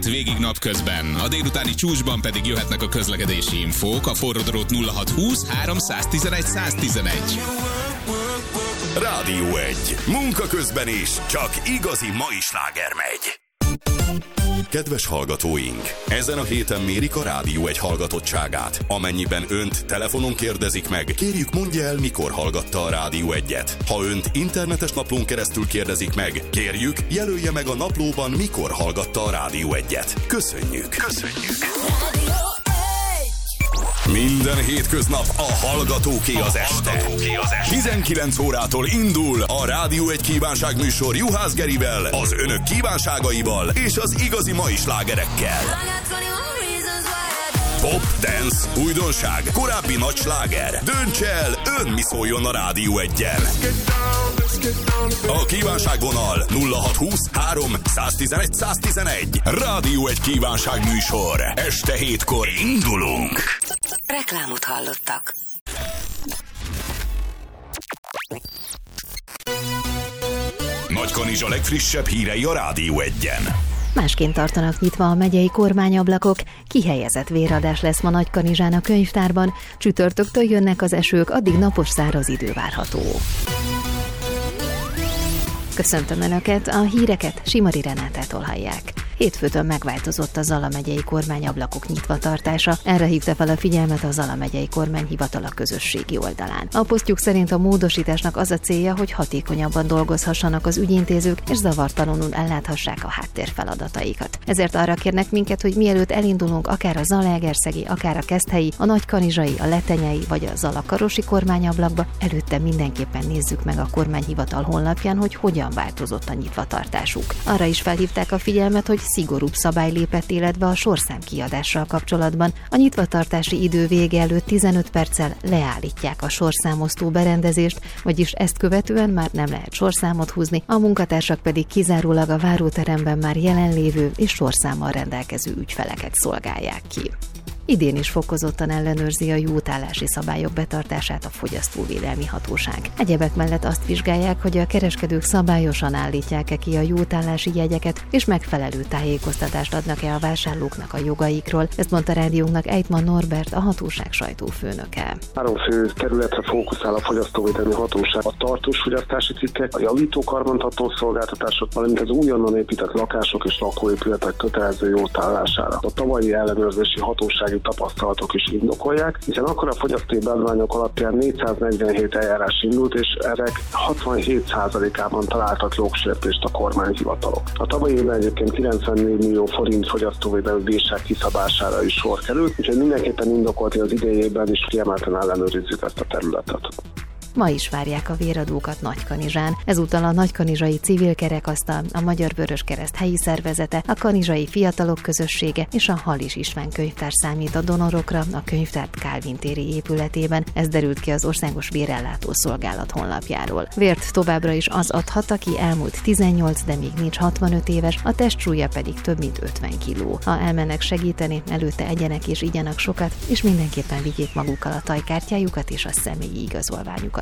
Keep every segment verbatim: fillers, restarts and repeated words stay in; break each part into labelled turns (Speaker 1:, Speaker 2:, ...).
Speaker 1: Végig napközben, a délutáni csúcsban pedig jöhetnek a közlekedési infók, a forrodrót nulla hat húsz háromszáztizenegy száztizenegy.
Speaker 2: Rádió egy. Munka közben is, csak igazi mai sláger megy. Kedves hallgatóink! Ezen a héten mérik a Rádió egy hallgatottságát. Amennyiben önt telefonon kérdezik meg, kérjük mondja el, mikor hallgatta a Rádió egyet. Ha önt internetes naplón keresztül kérdezik meg, kérjük, jelölje meg a naplóban, mikor hallgatta a Rádió egyet. Köszönjük! Köszönjük! Minden hétköznap a Hallgatóké az este. tizenkilenc órától indul a Rádió egy kívánságműsor Juhász Gerivel, az önök kívánságaival és az igazi mai slágerekkel. Pop, dance, újdonság, korábbi nagy sláger. Dönts el, ön mi szóljon a Rádió eggyel. A kívánságvonal nulla hat húsz háromszáztizenegy száztizenegy. Rádió egy kívánságműsor. Este hétkor indulunk.
Speaker 3: Reklámot hallottak.
Speaker 2: Nagykanizsa legfrissebb hírei a Rádió egyen.
Speaker 4: Másként tartanak nyitva a megyei kormányablakok, kihelyezett véradás lesz ma Nagykanizsán a könyvtárban, csütörtöktől jönnek az esők, addig napos száraz idő várható. Köszöntöm Önöket, a híreket Simari Renátától hallják. Hétfőtől megváltozott a Zala megyei kormányablakok nyitva tartása, erre hívta fel a figyelmet a Zala megyei kormányhivatal a közösségi oldalán. A posztjuk szerint a módosításnak az a célja, hogy hatékonyabban dolgozhassanak az ügyintézők, és zavartalanul elláthassák a háttérfeladataikat. Ezért arra kérnek minket, hogy mielőtt elindulunk akár a Zalaegerszegi, akár a Keszthelyi, a Nagykanizsai, a Letenyei vagy a Zalakarosi kormányablakba, előtte mindenképpen nézzük meg a kormányhivatal honlapján, hogy hogyan változott a nyitvatartásuk. Arra is felhívták a figyelmet, hogy szigorúbb szabály lépett életbe a sorszám kiadással kapcsolatban. A nyitvatartási idő vége előtt tizenöt perccel leállítják a sorszámosztó berendezést, vagyis ezt követően már nem lehet sorszámot húzni, a munkatársak pedig kizárólag a váróteremben már jelenlévő és sorszámmal rendelkező ügyfeleket szolgálják ki. Idén is fokozottan ellenőrzi a jótállási szabályok betartását a Fogyasztóvédelmi Hatóság. Egyebek mellett azt vizsgálják, hogy a kereskedők szabályosan állítják-e ki a jótállási jegyeket, és megfelelő tájékoztatást adnak-e a vásárlóknak a jogaikról. Ezt mondta rádiónknak Ejtman Norbert, a hatóság sajtófőnöke.
Speaker 5: Három fő területre fókuszál a Fogyasztóvédelmi Hatóság: a tartós fogyasztási cikkek, a javító karbantartó szolgáltatások, valamint az újonnan épített lakások és lakóépületek kötelező jótállására. A tavalyi ellenőrzési hatósági tapasztalatok is indokolják, hiszen akkor a fogyasztói beadványok alapján négyszáznegyvenhét eljárás indult, és ezek hatvanhét százalékában találtak jogsértést a kormányhivatalok. A tavalyi évben egyébként kilencvennégy millió forint fogyasztóvédelmi bírság kiszabására is sor került, úgyhogy mindenképpen indokolt, hogy az idejében is kiemelten ellenőrizzük ezt a területet.
Speaker 4: Ma is várják a véradókat Nagykanizsán. Ezúttal a Nagykanizsai Civil Kerekasztal, a Magyar Vöröskereszt helyi szervezete, a Kanizsai Fiatalok Közössége és a Halis István könyvtár számít a donorokra a könyvtár Kálvin téri épületében. Ez derült ki az Országos Vérellátó Szolgálat honlapjáról. Vért továbbra is az adhat, aki elmúlt tizennyolc, de még nincs hatvanöt éves, a testsúlya pedig több mint ötven kiló. Ha elmennek segíteni, előtte egyenek és igyanak sokat, és mindenképpen vigyék magukkal a tajkártyájukat és a személyi igazolványukat.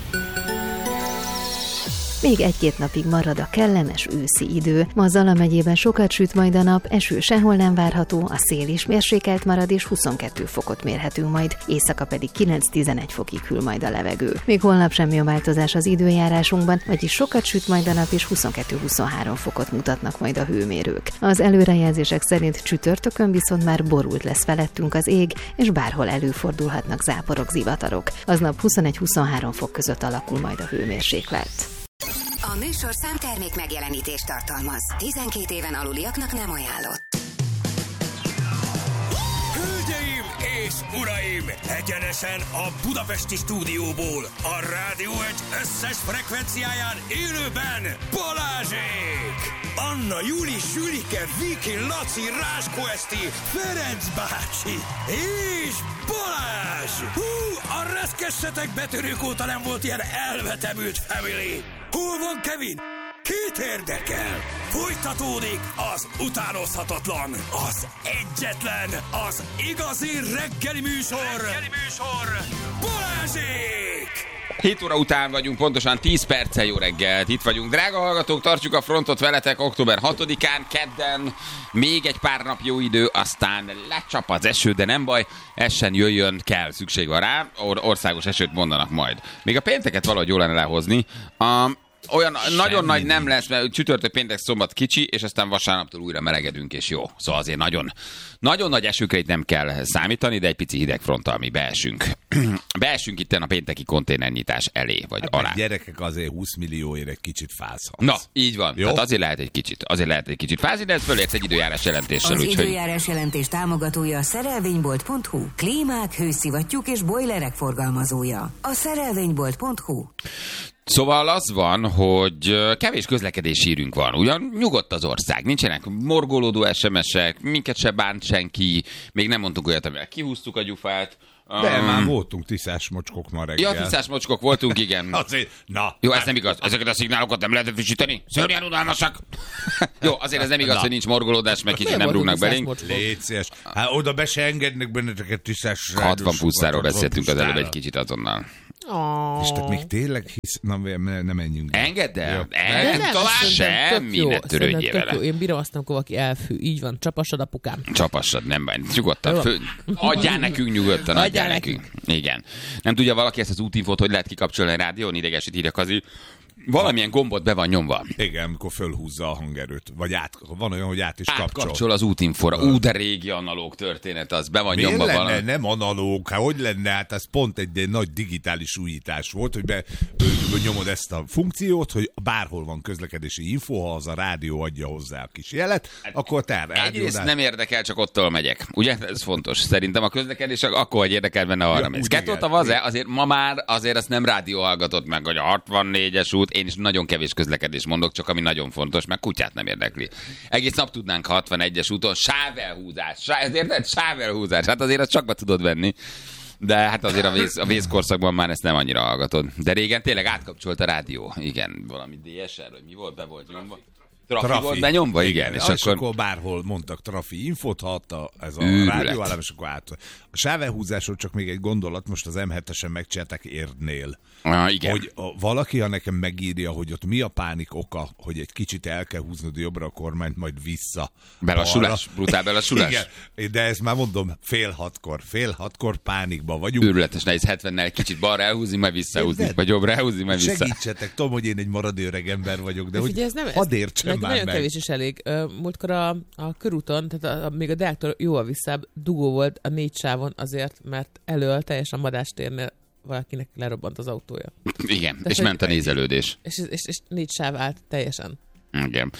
Speaker 4: Még egy-két napig marad a kellemes őszi idő. Ma Zala megyében sokat süt majd a nap, eső sehol nem várható, a szél is mérsékelt marad és huszonkettő fokot mérhetünk majd, éjszaka pedig kilenc-tizenegy fokig hűl majd a levegő. Még holnap semmi a változás az időjárásunkban, vagyis sokat süt majd a nap és huszonkettő-huszonhárom fokot mutatnak majd a hőmérők. Az előrejelzések szerint csütörtökön viszont már borult lesz felettünk az ég, és bárhol előfordulhatnak záporok, zivatarok. Aznap huszonegy-huszonhárom fok között alakul majd a hőmérséklet.
Speaker 3: A műsorszám termék megjelenítést tartalmaz. tizenkét éven aluliaknak nem ajánlott.
Speaker 6: Hölgyeim és uraim! Egyenesen a budapesti stúdióból, a Rádió egy összes frekvenciáján élőben Balázsék! Anna, Juli, Sülike, Viki, Laci, Ráskó Eszti, Ferenc bácsi és Balázs! Hú, a reszkessetek betörők óta nem volt ilyen elvetemült family! Hol van Kevin? Kit érdekel? Folytatódik az utánozhatatlan, az egyetlen, az igazi reggeli műsor, reggeli műsor. Balázsék!
Speaker 7: hét óra után vagyunk, pontosan tíz perccel. Jó reggelt, itt vagyunk. Drága hallgatók, tartjuk a frontot veletek október hatodikán, kedden. Még egy pár nap jó idő, aztán lecsap az eső, de nem baj, essen jöjjön, kell, szükség van rá. Or- országos esőt mondanak majd. Még a pénteket valahogy jól lenne lehozni. A Olyan Semmi nagyon nagy nem lesz, mert csütörtök, péntek, szombat kicsi, és aztán vasárnaptól újra melegedünk, és jó. Szóval azért nagyon, nagyon nagy esőkre itt nem kell számítani, de egy pici hidegfronttal mi beesünk. Beesünk itt a pénteki konténernyitás elé, vagy
Speaker 8: hát
Speaker 7: alá.
Speaker 8: Gyerekek azért húsz millióért egy kicsit fázhatsz.
Speaker 7: Na, így van. Jó? Hát azért lehet egy kicsit, azért lehet egy kicsit fázni, de ez fölérsz egy időjárás jelentéssel.
Speaker 3: Az
Speaker 7: úgyhogy...
Speaker 3: időjárás jelentés támogatója a szerelvénybolt pont hu. Klímák, hőszivattyúk és bojlerek forgalmazója. A szerelvénybolt pont hu.
Speaker 7: Szóval az van, hogy kevés közlekedési hírünk van. Ugyan nyugodt az ország, nincsenek morgolódó es em es-ek, minket se bánt senki, még nem mondtunk olyat, amivel kihúztuk a gyufát.
Speaker 8: De um, már voltunk tiszás mocskok ma reggel.
Speaker 7: Ja, tiszás mocskok voltunk, igen.
Speaker 8: Azért, na.
Speaker 7: Jó, ez nem igaz. Ezeket a szignálokat nem lehetett frissíteni? Szörnyen unalmasak. Jó, azért ez nem igaz, na. Hogy nincs morgolódás, meg kicsit nem rúgnak belénk.
Speaker 8: Légy szíves. Hát oda be se engednek benneteket tiszás.
Speaker 7: hatvan pusztáról beszéltünk az előbb egy kicsit azonnal.
Speaker 8: Oh. És tehát még tényleg hisz... Na, ne menjünk.
Speaker 7: Engedd el. Engedd tovább. Semmi, ne törődjél vele.
Speaker 9: Én bírom azt, amikor valaki elfű. Így van. Csapassad, apukám.
Speaker 7: Csapassad, nem bány. Nyugodtan. Fő... Adjál nekünk nyugodtan. Adjál nekünk. Igen. Nem tudja valaki ezt az útinfót, hogy lehet kikapcsolni a rádión, idegesít, írja Kazi. Valamilyen gombot be van nyomva.
Speaker 8: Igen, amikor fölhúzza a hangerőt. Vagy át, van olyan, hogy át is kapcsol.
Speaker 7: Átkapcsol az útinfóra. Ú, de régi analóg történet, az be van
Speaker 8: miért
Speaker 7: nyomva
Speaker 8: lenne?
Speaker 7: valami.
Speaker 8: Nem analóg, hát hogy lenne? Hát ez pont egy, egy nagy digitális újítás volt, hogy be, nyomod ezt a funkciót, hogy bárhol van közlekedési info, ha az a rádió adja hozzá a kis jelet, hát akkor te
Speaker 7: egyrészt nem érdekel, csak ottól megyek. Ugye? Ez fontos. Szerintem a közlekedés akkor, hogy érdekel benne arra mész. Kettőt a vaze, azért ma már azért azt nem rádió hallgatott meg, hogy a hatvannégyes út. Én is nagyon kevés közlekedés mondok, csak ami nagyon fontos, meg kutyát nem érdekli. Egész nap tudnánk hatvanegyes úton sávelhúzás. Sá, érted? Sávelhúzás. Hát azért azt csak be tudod venni. De hát azért a, vész, a vészkorszakban már ezt nem annyira hallgatod. De régen tényleg átkapcsolt a rádió. Igen, valami dé es er, vagy mi volt, be volt nyomva. Trafi, trafi volt benyomva, igen.
Speaker 8: És, és akkor... akkor bárhol mondtak trafi infót, ha adta ez a rádióállám, és akkor át. A sávelhúzásról csak még egy gondolat, most az em hetesen megcsinálták Érdnél.
Speaker 7: Ah, igen.
Speaker 8: Hogy a, valaki, ha nekem megírja, hogy ott mi a pánik oka, hogy egy kicsit el kell húznod jobbra a kormányt, majd vissza.
Speaker 7: Belassulás, brutál belassulás.
Speaker 8: Igen, de ezt már mondom, fél hatkor, fél hatkor pánikban vagyunk.
Speaker 7: Őrületes, nehéz hetvennel kicsit balra elhúzni, majd visszahúzni, vagy jobbra elhúzni, majd vissza.
Speaker 8: Segítsetek, tudom, hogy én egy maradő öreg ember vagyok, de, de hogy
Speaker 9: ez nem,
Speaker 8: hadd értsem már
Speaker 9: nagyon
Speaker 8: meg.
Speaker 9: Kevés is elég. Múltkor a, a körúton, tehát a, a, még a Deáktól jóval visszább dugó volt a négy sávon azért, mert elől teljesen Madástérnél valakinek lerobbant az autója.
Speaker 7: Igen, tehát és ment a nézelődés.
Speaker 9: És, és, és, és négy sáv állt teljesen.
Speaker 7: Igen.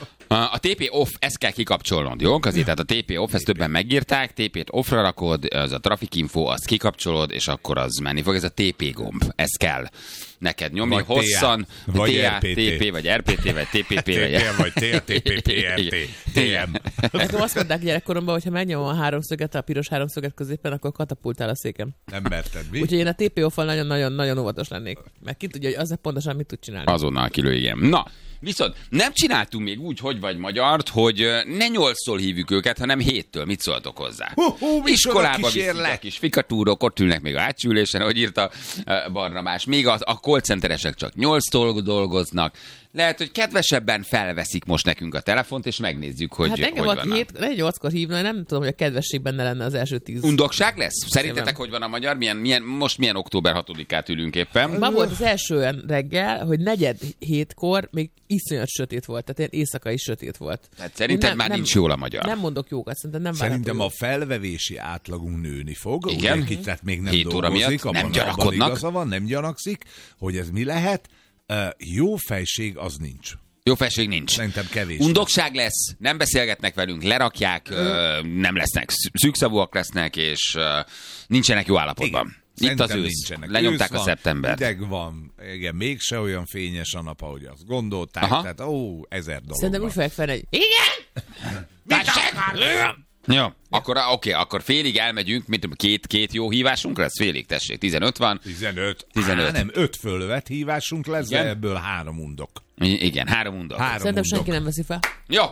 Speaker 7: A té pé off, ezt kell kikapcsolnod, jó? Azért, tehát a té pé off, ezt többen megírták, té pét offra rakod, az a traffic info, azt kikapcsolod, és akkor az menni fog. Ez a té pé gomb, ez kell neked nyomni vagy hosszan,
Speaker 8: vagy
Speaker 7: té á, té pé, vagy er pé té, vagy té pé pé, vagy
Speaker 8: vagy té á, té pé pé er té, té em.
Speaker 9: Nekem azt mondták gyerekkoromban, hogy ha megnyomom a háromszöget, a piros háromszöget középen, akkor katapultál a székem.
Speaker 8: Nem merted, mi?
Speaker 9: Úgyhogy én a té pé off-val nagyon-nagyon óvatos lennék. Mert ki tudja, hogy az pontosan mit tud csinálni.
Speaker 7: Azonnal kilő, igen. Na, viszont nem csináltunk még úgy, hogy vagy magyart, hogy ne nyolcszor hívjuk őket, hanem héttől. Mit szóltok hozzá?
Speaker 8: Hú, hú,
Speaker 7: iskolába viszik a kis fikatúrok, ott ülnek még a átsülésen, ahogy írta uh, Barnabás. Még a, a call centeresek csak nyolctól dolgoznak. Lehet, hogy kedvesebben felveszik most nekünk a telefont, és megnézzük, hogy
Speaker 9: hát
Speaker 7: hogy
Speaker 9: engem
Speaker 7: vannak.
Speaker 9: Hát engem nyolckor hívna, nem tudom, hogy a kedvesség benne lenne az első tíz.
Speaker 7: Undokság lesz? Szerintetek, hogy van a magyar? Milyen, milyen, most milyen október hatodikát ülünk éppen?
Speaker 9: Ma volt az első olyan reggel, hogy negyed hétkor még iszonyat sötét volt, tehát ilyen éjszakai sötét volt.
Speaker 7: Tehát szerinted nem, már nem, nincs jól a magyar?
Speaker 9: Nem mondok jókat, szerintem nem
Speaker 8: Szerintem a felvevési átlagunk nőni fog.
Speaker 7: Igen?
Speaker 8: Ugye, tehát még nem
Speaker 7: hét óra
Speaker 8: dolgozik,
Speaker 7: miatt nem
Speaker 8: abban,
Speaker 7: gyanakodnak.
Speaker 8: abban igaza van, nem gyanakszik, hogy ez mi lehet. Uh, jó fejség az nincs.
Speaker 7: Jó felség nincs.
Speaker 8: Szerintem kevés.
Speaker 7: Undokság lesz, nem beszélgetnek velünk, lerakják, ö, nem lesznek, szűkszavúak lesznek, és ö, nincsenek jó állapotban. Igen. Itt
Speaker 8: Szerintem
Speaker 7: az ősz.
Speaker 8: Nincsenek.
Speaker 7: Lenyomták
Speaker 8: ősz
Speaker 7: a szeptembert.
Speaker 8: Ideg van, igen, mégse olyan fényes a nap, ahogy azt gondolták.
Speaker 7: Aha.
Speaker 8: Tehát ó, ezer dolog
Speaker 9: Szerintem
Speaker 8: van.
Speaker 9: úgy fogják fel, hogy igen!
Speaker 7: Mit akar? Jó, akkor oké, okay, akkor félig elmegyünk, mint két, két jó hívásunk lesz, félig, tessék, tizenöt van.
Speaker 8: tizenöt.
Speaker 7: tizenöt.
Speaker 8: Á, nem, öt fölvet hívásunk lesz,
Speaker 7: igen?
Speaker 8: De ebből három undok.
Speaker 7: I- igen, három undok.
Speaker 8: Három
Speaker 9: Szerintem
Speaker 8: undok.
Speaker 9: senki nem veszi fel.
Speaker 7: Jó,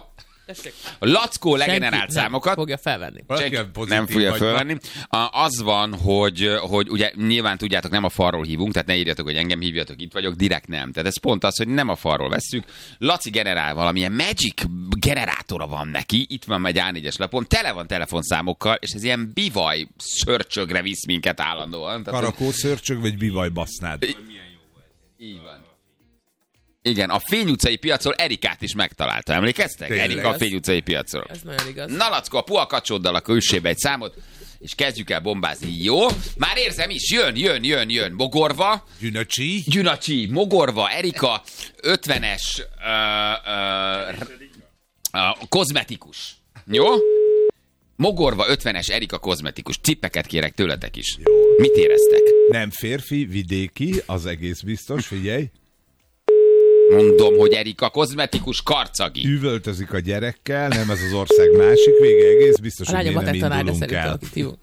Speaker 7: A Lackó legenerált
Speaker 9: Senki
Speaker 7: számokat.
Speaker 9: nem fogja felvenni.
Speaker 7: Senki nem fogja felvenni. Az van, hogy, hogy ugye nyilván tudjátok, nem a falról hívunk, tehát ne írjatok, hogy engem hívjatok, itt vagyok, direkt nem. Tehát ez pont az, hogy nem a falról vesszük. Laci generál valamilyen magic generátora van neki, itt van egy á négyes lapon, tele van telefonszámokkal, és ez ilyen bivaj szörcsögre visz minket állandóan.
Speaker 8: Karakó szörcsög, vagy bivaj basznád?
Speaker 7: Így van. Igen, a Fény utcai piacról Erikát is megtalálta. Emlékeztek?
Speaker 8: Tényleg.
Speaker 7: Erika a Fény utcai piacról.
Speaker 9: Ez nagyon igaz.
Speaker 7: Na, Lackó, a puhakacsóddal akkor üssébe egy számot, és kezdjük el bombázni. Jó? Már érzem is, jön, jön, jön, jön. Mogorva.
Speaker 8: Gyünöcsi.
Speaker 7: Gyünöcsi, Mogorva, Erika, ötvenes uh, uh, uh, kozmetikus. Jó? Mogorva, ötvenes, Erika kozmetikus. Cippeket kérek tőletek is. Jó. Mit éreztek?
Speaker 8: Nem férfi, vidéki, az egész biztos, figyelj.
Speaker 7: Mondom, hogy Erika kozmetikus, karcagi.
Speaker 8: Üvöltözik a gyerekkel, nem ez az ország másik vége, egész biztos,
Speaker 9: A
Speaker 8: hogy mi
Speaker 9: lányom
Speaker 8: nem
Speaker 9: tanár, de
Speaker 8: indulunk
Speaker 9: szerintem
Speaker 8: el.
Speaker 9: akit hívunk.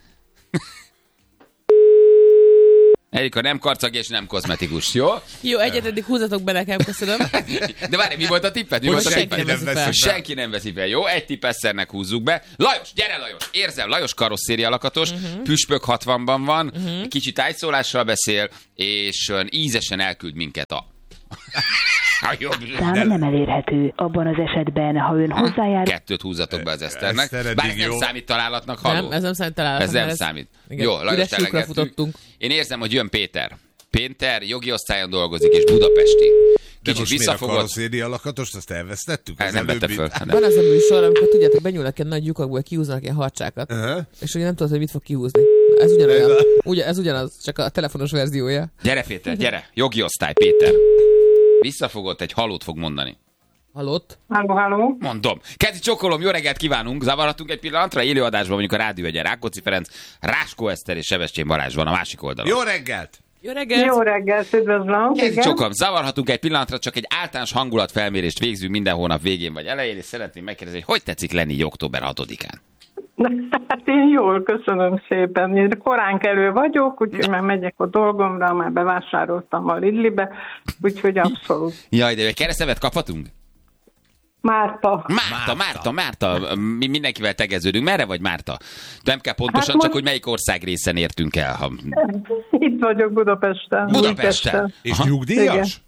Speaker 7: Erika nem karcagi és nem kozmetikus, jó?
Speaker 9: Jó, egyet eddig húzatok be nekem, köszönöm.
Speaker 7: De várj, mi volt a tippet? Mi
Speaker 8: Hogy
Speaker 7: volt a
Speaker 8: senki
Speaker 7: tippet?
Speaker 8: nem veszi fel.
Speaker 7: Senki nem veszi fel. Jó, egy tipp Eszternek húzzuk be. Lajos, gyere Lajos! Érzem, Lajos karosszéria lakatos, uh-huh. Püspök hatvanban van, uh-huh. Egy kicsit tájszólással beszél, és uh, ízesen elküld minket a...
Speaker 10: Szám nem elérhető. Abban az esetben, ha ön hozzájár...
Speaker 7: Kettőt húzzatok be az Eszternek.
Speaker 8: Eszter,
Speaker 7: Bár ez nem
Speaker 8: jó.
Speaker 7: számít találatnak, halló?
Speaker 9: Nem, ez nem számít találatnak.
Speaker 7: Ez nem
Speaker 9: mert
Speaker 7: számít.
Speaker 9: Igen,
Speaker 7: Jó, Lajos,
Speaker 9: üres lyukra
Speaker 7: telegettük.
Speaker 9: futottunk.
Speaker 7: Én érzem, hogy jön Péter. Péter jogi osztályon dolgozik, és budapesti.
Speaker 8: De
Speaker 7: Kicsit
Speaker 8: most miért a
Speaker 7: visszafogott.
Speaker 8: karosszéria lakatost, azt elvesztettük?
Speaker 7: Ez nem vette föl. Nem.
Speaker 9: Van az a műsor, amikor tudjátok, benyúlnak ilyen nagy lyukakból, kiúznak ilyen harcsákat.
Speaker 8: Uh-huh.
Speaker 9: És ugye nem tudod, hogy mit fog kihúzni. Ez ugyanolyan. Ugye, ez ugyanaz, csak a telefonos verziója.
Speaker 7: Gyere, Péter, gyere. Jogi osztály, Péter. Visszafogott, egy halót fog mondani.
Speaker 9: Halott?
Speaker 11: Halló, halló.
Speaker 7: Mondom. Kezi csokolom, jó reggelt kívánunk. Zavarhatunk egy pillanatra? Élőadásban mondjuk a Rádió egyen Rákóczi Ferenc, Ráskó Eszter és Sebestyén Balázs van a másik oldalon.
Speaker 8: Jó reggelt!
Speaker 9: Jó reggelt!
Speaker 11: Jó reggelt, üdvözlöm.
Speaker 7: Kezi csokolom, zavarhatunk egy pillanatra, csak egy általános hangulatfelmérést végzünk minden hónap végén vagy elején, és szeretném megkérdezni, hogy hogy tetszik lenni október hatodikán?
Speaker 11: Hát én jól, köszönöm szépen. Én korán kelő vagyok, úgyhogy már megyek a dolgomra, már bevásároltam a Lidlibe, úgyhogy abszolút.
Speaker 7: Jaj, de egy keresztevet kaphatunk?
Speaker 11: Márta.
Speaker 7: Márta, Márta, Márta, mi mindenkivel tegeződünk. Merre vagy, Márta? Nem kell pontosan,
Speaker 11: Hát
Speaker 7: csak
Speaker 11: most-
Speaker 7: hogy melyik ország részen értünk el. Ha...
Speaker 11: Itt vagyok Budapesten.
Speaker 7: Budapesten.
Speaker 8: És
Speaker 7: Aha.
Speaker 8: nyugdíjas?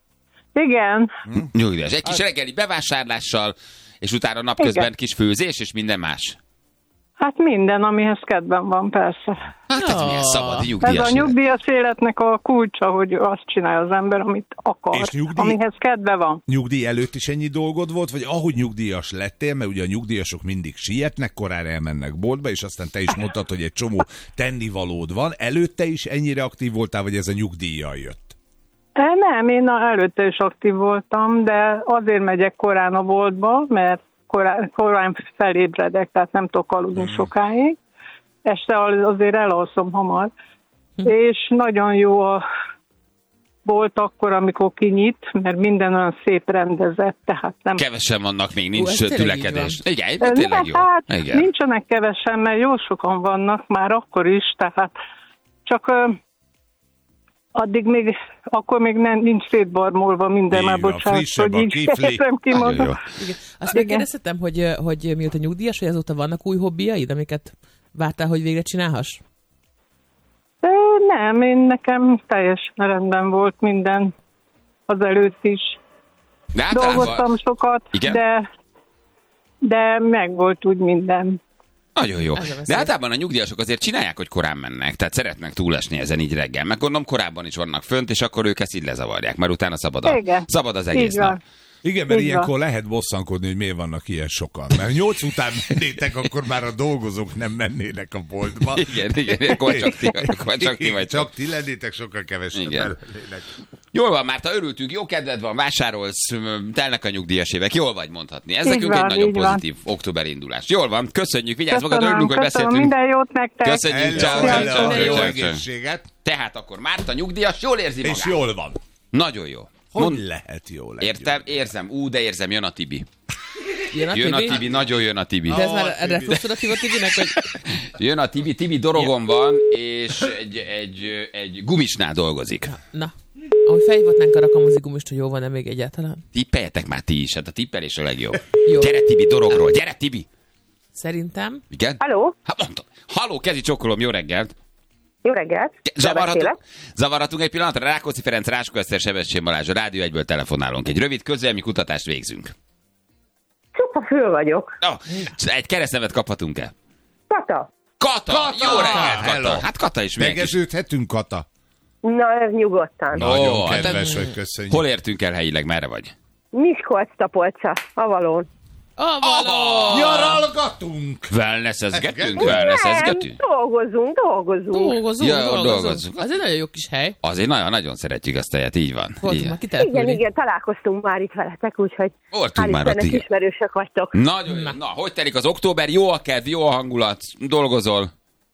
Speaker 11: Igen.
Speaker 7: Nyugdíjas. Egy kis reggeli bevásárlással, és utána napközben
Speaker 11: Igen.
Speaker 7: kis főzés, és minden más.
Speaker 11: Hát minden, amihez kedvem van, persze.
Speaker 7: Hát ez
Speaker 9: Ja.
Speaker 7: milyen szabad
Speaker 11: Ez
Speaker 7: nyugdíjas
Speaker 11: a
Speaker 7: élet.
Speaker 11: nyugdíjas életnek a kulcsa, hogy azt csinálja az ember, amit akar,
Speaker 8: És nyugdíj-
Speaker 11: amihez kedve van.
Speaker 8: Nyugdíj előtt is ennyi dolgod volt, vagy ahogy nyugdíjas lettél, mert ugye a nyugdíjasok mindig sietnek, korán elmennek boltba, és aztán te is mondtad, hogy egy csomó tennivalód van. Előtte is ennyire aktív voltál, vagy ez a nyugdíjjal jött?
Speaker 11: E, Nem, én előtte is aktív voltam, de azért megyek korán a boltba, mert korán, korán felébredek, tehát nem tudok aludni hmm. sokáig. Este azért elalszom hamar. Hmm. És nagyon jó a bolt akkor, amikor kinyit, mert minden olyan szép rendezett, tehát nem...
Speaker 7: Kevesen vannak még,
Speaker 9: Hú,
Speaker 7: nincs
Speaker 9: ez tényleg
Speaker 7: tülekedés.
Speaker 9: így
Speaker 7: Igen,
Speaker 11: Ne,
Speaker 7: tényleg jó.
Speaker 11: hát
Speaker 7: Igen.
Speaker 11: nincsenek kevesen, mert jó sokan vannak már akkor is, tehát csak ö, addig még, akkor még nem, nincs szétbarmolva minden,
Speaker 8: Így
Speaker 11: már
Speaker 8: van,
Speaker 11: bocsánat,
Speaker 8: frissebb
Speaker 11: hogy
Speaker 8: a
Speaker 11: így
Speaker 8: kifli.
Speaker 11: értem kimondani.
Speaker 7: Nagyon jó.
Speaker 9: Igen. Azt
Speaker 11: Igen.
Speaker 9: megkérdezhetem, hogy, hogy mióta nyugdíjas, hogy azóta vannak új hobbiaid, amiket vártál, hogy végre csinálhass?
Speaker 11: De nem, én nekem teljesen rendben volt minden az előtt is.
Speaker 7: De általában...
Speaker 11: Dolgoztam sokat,
Speaker 7: Igen?
Speaker 11: de de meg volt úgy minden.
Speaker 7: Nagyon jó.
Speaker 9: Ez a veszély.
Speaker 7: De általában a nyugdíjasok azért csinálják, hogy korán mennek, tehát szeretnek túlesni ezen így reggel. Meg gondolom korábban is vannak fönt, és akkor ők ezt így lezavarják, mert utána szabad, a,
Speaker 11: Igen.
Speaker 7: szabad az egész
Speaker 11: Így van.
Speaker 7: nap.
Speaker 8: Igen, mert
Speaker 11: Így van.
Speaker 8: ilyenkor lehet bosszankodni, hogy miért vannak ilyen sokan. Mert nyolc után mennétek, akkor már a dolgozók nem mennének a boltba.
Speaker 7: Igen, igen, akkor csak ti, akkor csak ti vagy.
Speaker 8: Csak ti lennétek, sokkal kevesebb
Speaker 7: Igen.
Speaker 8: lennének.
Speaker 7: Jól van, Márta, örültünk, jó kedved van, vásárolsz, m, telnek a nyugdíjas évek, jól vagy mondhatni. Ez
Speaker 11: Így
Speaker 7: nekünk
Speaker 11: van,
Speaker 7: egy nagyon
Speaker 11: így van.
Speaker 7: pozitív október indulás. Jól van, köszönjük, vigyázz magad,
Speaker 11: Köszönöm,
Speaker 7: örülünk, hogy
Speaker 11: köszönöm,
Speaker 7: beszéltünk.
Speaker 11: minden jót nektek.
Speaker 7: Köszönjük,
Speaker 8: Hello,
Speaker 7: ciao,
Speaker 8: hello,
Speaker 7: ciao,
Speaker 8: jó
Speaker 7: ciao, ciao.
Speaker 8: egészséget.
Speaker 7: Tehát akkor Márta nyugdíjas, jól érzi magát.
Speaker 8: És jól van.
Speaker 7: Nagyon jó.
Speaker 8: Hogy
Speaker 7: Mond-
Speaker 8: lehet jól egy
Speaker 7: Értem, érzem, ú, de érzem, jön a Tibi.
Speaker 9: Jön a
Speaker 7: Jön a
Speaker 9: Tibi?
Speaker 7: Tibi, nagyon jön a Tibi.
Speaker 9: De ez már
Speaker 8: Ah, Tibi.
Speaker 9: refluxod a Tibi Tibinek, hogy...
Speaker 7: Jön a Tibi, Tibi dorogon van, és egy, egy, egy gumisnál dolgozik.
Speaker 9: Na, Ahogy felhívhatnánk a rakamozigumist, hogy jó van-e még egyáltalán?
Speaker 7: Tippeljetek már ti is, hát a tippelés a legjobb.
Speaker 9: Jó.
Speaker 7: Gyere Tibi, dorogról, gyere Tibi!
Speaker 9: Szerintem.
Speaker 7: Igen?
Speaker 12: Halló?
Speaker 7: Hát mondtam. Halló, kezi csokolom, jó reggelt!
Speaker 12: Jó reggelt!
Speaker 7: Zavarhatunk, zavarhatunk egy pillanatra. Rákóczi Ferenc, Ráskó Eszter, Sebestyén Balázs, a Rádió egyből telefonálunk. Egy rövid közélmi kutatást végzünk.
Speaker 12: Csupa föl vagyok.
Speaker 7: Oh, egy keresztnevet kaphatunk-e?
Speaker 12: Kata.
Speaker 7: Kata!
Speaker 8: Kata!
Speaker 7: Jó reggelt, Kata!
Speaker 8: Hello.
Speaker 7: Hát Kata is meg.
Speaker 8: Megeződhetünk, Kata?
Speaker 12: Na, ez nyugodtan.
Speaker 8: Nagyon
Speaker 7: Ó, hát
Speaker 8: kedves,
Speaker 7: te-
Speaker 8: hogy köszönjük.
Speaker 7: Hol értünk el helyileg, merre vagy?
Speaker 12: Miskolc-Tapolca, Avalón.
Speaker 9: Avalon!
Speaker 8: Nyaralgatunk!
Speaker 7: Wellness-ezgetünk, wellness-ezgetünk.
Speaker 12: Dolgozunk, dolgozunk.
Speaker 9: Dolgozunk,
Speaker 7: Ja,
Speaker 9: dolgozunk.
Speaker 7: dolgozunk.
Speaker 9: Az egy nagyon jó kis hely.
Speaker 7: Azért nagyon-nagyon szeretjük azt a helyet, így van.
Speaker 9: Voltunk
Speaker 7: Így
Speaker 9: már
Speaker 7: van.
Speaker 12: Igen,
Speaker 9: kitelepülni.
Speaker 12: igen, találkoztunk már itt veletek, úgyhogy
Speaker 7: Voltunk
Speaker 12: hál'
Speaker 7: már ott,
Speaker 12: Istennek
Speaker 7: igen.
Speaker 12: ismerősök vagytok.
Speaker 7: Nagyon jó. Na, hogy telik az október? Jó a kedv, jó a hangulat, dolgozol?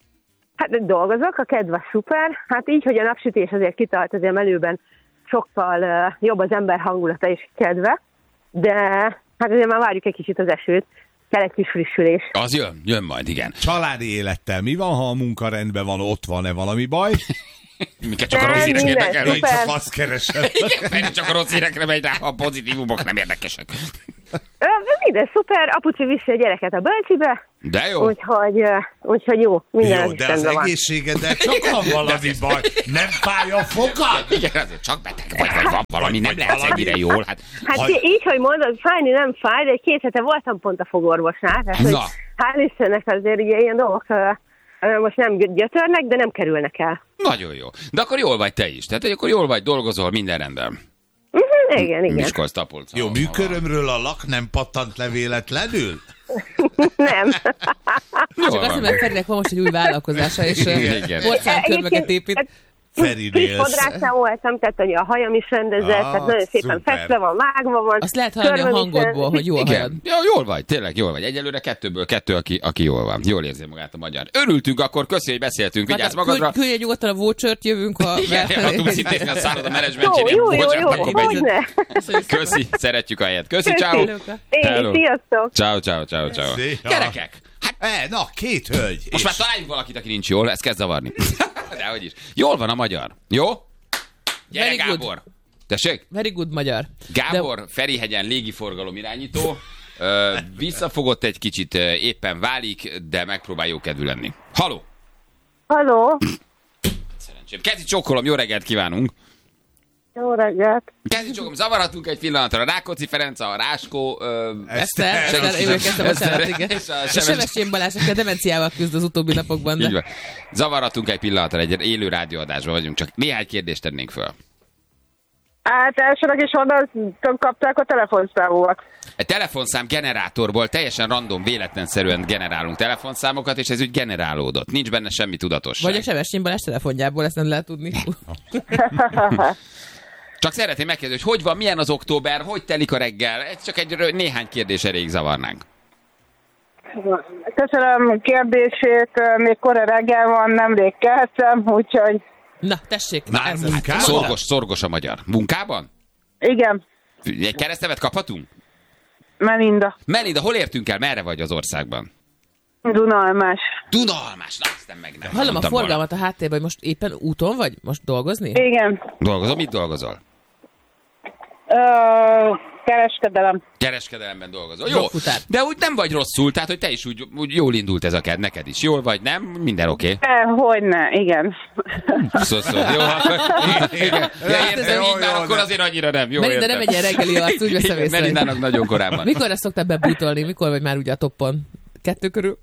Speaker 12: Hát dolgozok, a kedv a szuper. Hát így, hogy a napsütés azért kitart, azért melőben sokkal uh, jobb az ember hangulata és kedve, de hát azért már várjuk egy kicsit az esőt. Kell egy kis frissülés.
Speaker 7: Az jön, jön majd, igen.
Speaker 8: Családi élettel mi van, ha a munka rendben van, ott van-e valami baj?
Speaker 7: Minket csak a
Speaker 12: Nem,
Speaker 7: rossz hírek
Speaker 12: minden
Speaker 7: érdekelnek.
Speaker 8: Én
Speaker 12: szuper.
Speaker 8: csak azt keresem.
Speaker 7: Igen, csak a rossz hírekre megy rá, a pozitívumok nem érdekesek.
Speaker 12: Ö, Minden szuper, apuci viszi a gyereket a bölcsibe,
Speaker 7: De jó.
Speaker 12: úgyhogy, ö, úgyhogy jó, minden
Speaker 8: Jó,
Speaker 12: az
Speaker 8: de az
Speaker 12: rendben van.
Speaker 8: egészségeddel csak van valami baj. Nem fáj a fogad?
Speaker 7: Igen, azért csak beteg vagy, vagy van valami, nem lehet ennyire jól. Hát,
Speaker 12: Hát
Speaker 8: Ha-
Speaker 12: így, hogy mondod, fájni nem fáj, de két hete voltam pont a fogorvosnál, tehát hogy
Speaker 7: Na.
Speaker 12: hál' Istennek azért ugye ilyen dolgok ö, ö, most nem gyötörnek, de nem kerülnek el.
Speaker 7: nagyon jó. De akkor jól vagy te is. Tehát hogy akkor jól vagy, dolgozol, minden rendben.
Speaker 12: Uh-huh, igen, igen.
Speaker 7: Miskolc, Tapolca.
Speaker 8: Jó, műkörömről a lak nem pattant le véletlenül?
Speaker 12: Nem.
Speaker 7: Jól
Speaker 9: Csak azt
Speaker 7: van.
Speaker 9: mondom, Ferinek van most egy új vállalkozása, és
Speaker 7: Igen.
Speaker 9: porcelánkönyveket épít.
Speaker 12: hát
Speaker 8: Feri
Speaker 12: friss
Speaker 8: Nélsz.
Speaker 12: fodrászám voltam, tehát hogy a hajam is rendezett,
Speaker 8: Ah,
Speaker 12: tehát nagyon szépen
Speaker 8: szuper.
Speaker 12: festve van, vágva van.
Speaker 9: Azt lehet hallani a
Speaker 12: körmöm is
Speaker 9: hangodból,
Speaker 12: rend-
Speaker 9: hogy jó a hajad.
Speaker 7: Igen. Ja, jól vagy, tényleg jól vagy. Egyelőre kettőből kettő, aki, aki jól van. Jól érzi magát a magyar. Örültünk akkor, köszi, hogy beszéltünk. Vigyázz
Speaker 9: Hát,
Speaker 7: magadra.
Speaker 9: küldj küldj nyugodtan a vouchert, jövünk, ha...
Speaker 7: Igen, ha tudsz intézni a szálloda
Speaker 12: Jó,
Speaker 7: menedzsmentjénél.
Speaker 12: jó, jó,
Speaker 7: Bocsánat,
Speaker 12: jó,
Speaker 7: akkor megyünk.
Speaker 12: hogyne.
Speaker 7: Köszi, szeretjük a helyet. Köszi, ciao.
Speaker 12: Én is, sziasztok.
Speaker 7: Ciao, ciao, ciao, ciao.
Speaker 8: Szia.
Speaker 7: Gyerekek, hát
Speaker 8: E, na, két hölgy.
Speaker 7: most már találjunk valakit, aki nincs jól, ez kezd zavarni. Dehogy is. Jól van a magyar. Jó? Gyere,
Speaker 9: Very good.
Speaker 7: Gábor. Tessék?
Speaker 9: Very good magyar.
Speaker 7: Gábor, De... Ferihegyen légiforgalom irányító. Ö, visszafogott egy kicsit, ö, éppen válik, de megpróbál jó kedvű lenni. Haló!
Speaker 12: Halló,
Speaker 7: Szerencsém. Kezi csókolom, jó reggelt kívánunk!
Speaker 12: jó reggelt.
Speaker 7: Kezi csókolom, zavarhatunk egy pillanatra. Rákóczi Ferenc, a Ráskó... Ö,
Speaker 9: Eszter,
Speaker 8: Eszter,
Speaker 9: Eszter, én kezdtem a bocsánat, igen.
Speaker 7: és a
Speaker 9: A
Speaker 7: Sebestyén-
Speaker 9: Sebestyén Balázs, aki a demenciával küzd az utóbbi napokban,
Speaker 7: Így
Speaker 9: de
Speaker 7: van. Zavarhatunk egy pillanatra, egy élő rádióadásban vagyunk, csak néhány kérdést tennénk föl.
Speaker 12: Hát elsőleg is honnan kapták a telefonszámomat.
Speaker 7: Egy telefonszám generátorból teljesen random, véletlenszerűen generálunk telefonszámokat, és ez úgy generálódott. Nincs benne semmi tudatosság.
Speaker 9: vagy a Sebestyén Balázs telefonjából, ezt nem lehet tudni.
Speaker 7: Csak szeretném megkérdezni, hogy hogy van, milyen az október, hogy telik a reggel? Ez csak egy rö- néhány kérdés erejéig zavarnánk.
Speaker 12: Köszönöm a kérdését, még kora reggel van, nemrég keltem, úgyhogy
Speaker 9: Na, tessék.
Speaker 8: Már
Speaker 9: ez az.
Speaker 8: munkában?
Speaker 7: Szorgos, szorgos a magyar. Munkában?
Speaker 12: igen,
Speaker 7: Egy keresztnevet kaphatunk?
Speaker 12: Melinda,
Speaker 7: Melinda, hol értünk el? Merre vagy az országban?
Speaker 12: Dunalmás.
Speaker 7: Dunalmás, na aztán meg nem.
Speaker 9: Hallom a
Speaker 7: mondtam
Speaker 9: forgalmat a háttérben, hogy most éppen úton vagy? Most dolgozni?
Speaker 12: Igen,
Speaker 7: volna. Dolgozol? Mit dolgozol?
Speaker 12: Ö, kereskedelem.
Speaker 7: Kereskedelemben dolgozol. Jó,
Speaker 9: Drogfutár.
Speaker 7: de úgy nem vagy rosszul, tehát hogy te is úgy, úgy jól indult ez a ked, neked is. Jól vagy, nem? Minden oké. Okay.
Speaker 12: E, hogyne, igen.
Speaker 7: Szó, szó. Jó, akkor... Igen. Ja, értem,
Speaker 8: Jó,
Speaker 7: így már
Speaker 8: jó,
Speaker 7: akkor
Speaker 8: de-
Speaker 7: azért annyira nem. Jó,
Speaker 9: Melinda
Speaker 7: értem.
Speaker 9: nem egy ilyen reggeli arc, úgy veszem észre.
Speaker 7: Melindának nagyon korábban.
Speaker 9: Mikor ezt szoktál bebútolni? Mikor vagy már ugye a toppon? Kettő körül?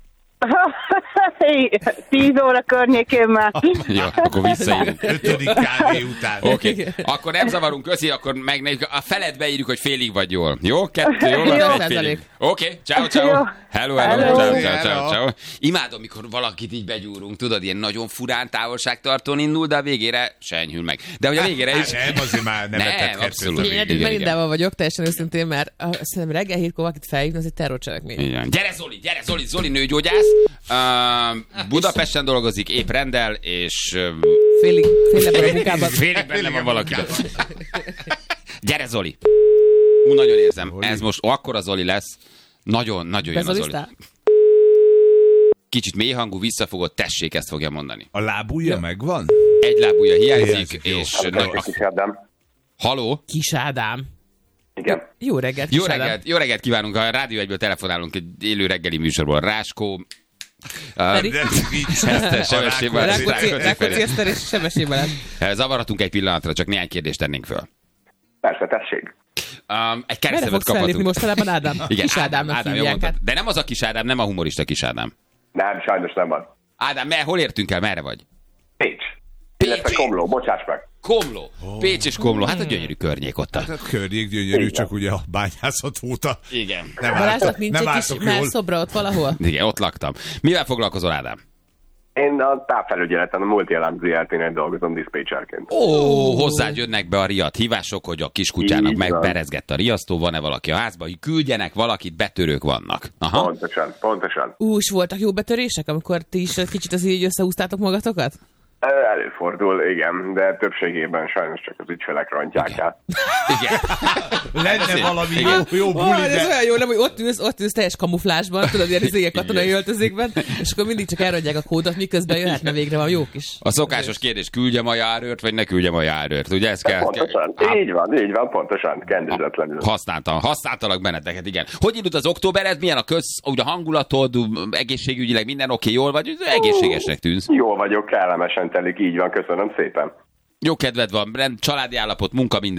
Speaker 12: Tíz óra környékén már.
Speaker 7: Jó, akkor visszaírunk.
Speaker 8: Ötödik kávé után.
Speaker 7: Oké, okay. Akkor nem zavarunk, köszi, akkor meg a felet beírjuk, hogy félig vagy jól. Jó? Kettő, jól
Speaker 9: Jó.
Speaker 7: van, egy félig. Oké, okay. ciao, ciao.
Speaker 12: Jó.
Speaker 7: Hello, hello,
Speaker 12: Hello.
Speaker 7: ciao, ciao, ciao,
Speaker 8: Hello.
Speaker 7: ciao. Imádom, mikor valakit így begyúrunk, tudod, ilyen nagyon furán távolságtartón indul, de a végére se enyhül meg. De hogy a végére is...
Speaker 8: Nem, azért már nem
Speaker 7: Nem,
Speaker 8: etethetsz
Speaker 7: abszolút.
Speaker 8: a
Speaker 9: Én
Speaker 8: végén.
Speaker 9: eddig Melindával vagyok, teljesen őszintén, mert uh, szerintem reggel hétkor valakit felhívni, az egy terrorcselekmény.
Speaker 7: Igen. Gyere Zoli, gyere Zoli, Zoli nőgyógyász. Uh, Budapesten dolgozik, épp rendel, és uh,
Speaker 9: Félig, félig ebben a munkában.
Speaker 7: félig benne van valaki. Gyere Zoli. Ú, nagyon érzem,
Speaker 8: Zoli.
Speaker 7: ez most ó, akkor a Zoli lesz. Nagyon, nagyon jön a Zoli.
Speaker 9: Bezolisztál?
Speaker 7: kicsit mélyhangú, visszafogott, tessék, ezt fogja mondani.
Speaker 8: A lábujja ja. megvan?
Speaker 7: Egy lábujja hiányzik,
Speaker 8: hiányzik
Speaker 7: és...
Speaker 13: Kis Ádám.
Speaker 7: Haló?
Speaker 9: Kis Ádám.
Speaker 13: Igen.
Speaker 9: Jó reggelt,
Speaker 7: Jó reggelt, jó reggelt kívánunk, a Rádió egyből telefonálunk egy élő reggeli műsorból. Ráskó...
Speaker 9: Pedig?
Speaker 7: Rákóczi
Speaker 9: Eszter és Sebesében.
Speaker 7: Zavarhatunk egy pillanatra, csak néhány kérdést tennénk föl.
Speaker 13: Persze, tessék.
Speaker 7: Um, egy
Speaker 9: Merre fogsz fellépni mostanában, Ádám?
Speaker 7: Igen,
Speaker 9: Kis Ádámnak
Speaker 7: Ádám,
Speaker 9: hívják. Hát.
Speaker 7: de nem az a Kis Ádám, nem a humorista Kis Ádám.
Speaker 13: Nem, sajnos nem van.
Speaker 7: Ádám, mer, hol értünk el, merre vagy?
Speaker 13: Pécs. Illetve Komló, bocsáss meg.
Speaker 7: Komló. Oh. Pécs és Komló, hát a gyönyörű környék ott.
Speaker 8: Hát a környék gyönyörű, igen. Csak ugye a bányászat óta.
Speaker 7: Igen.
Speaker 9: Balázsnak nincs egy kis melszobra ott valahol?
Speaker 7: Igen, ott laktam. Mivel foglalkozol, Ádám?
Speaker 13: Én a távfelügyeleten, a Multi-Alarm Zé er té-nél dolgozom diszpécserként.
Speaker 7: Ó, oh, hozzád jönnek be a riadt hívások, hogy a kiskutyának megberezgett a riasztó, van-e valaki a házban, hogy küldjenek valakit, betörők vannak. Aha.
Speaker 13: Pontosan, pontosan.
Speaker 9: Ú, és voltak jó betörések, amikor ti is kicsit az így összehúztátok magatokat?
Speaker 13: Előfordul, igen, de többségében sajnos csak az ügyfelek rontják át.
Speaker 7: Igen.
Speaker 8: Lenne valami igen. jó, jó buli, oh,
Speaker 9: de... Ez olyan jó, nem, hogy ott ülsz, ott ülsz teljes kamuflásban, tudod, ilyen izége katonai öltözékben, és akkor mindig csak elrodják a kódot, miközben jöhetne végre van jó kis.
Speaker 7: A szokásos kérdés, küldjem a járőrt, vagy ne küldjem a járőrt, ugye ez kell?
Speaker 13: Pontosan, kell... így van, így van, pontosan, kendőzetlenül.
Speaker 7: Használtam, használtalak benneteket, igen. Hogy indult az októbered, milyen a köz, ugye a hangulatod, egészségügyileg minden oké, okay, jól vagy, egészségesnek tűnsz?
Speaker 13: Jól vagyok, kellemesen telik, így van, köszönöm szépen.
Speaker 7: Jó kedved van, családi állapot, munka, minden